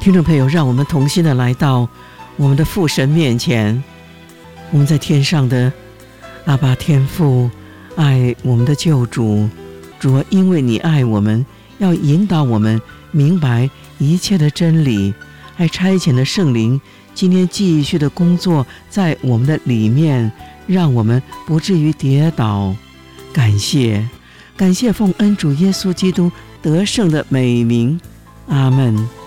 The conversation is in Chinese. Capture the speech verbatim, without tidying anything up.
听众朋友，让我们同心的来到我们的父神面前。我们在天上的阿爸天父，爱我们的救主。主啊，因为你爱我们，要引导我们明白一切的真理，还差遣的圣灵今天继续的工作在我们的里面，让我们不至于跌倒。感谢感谢奉恩主耶稣基督得胜的美名，阿们。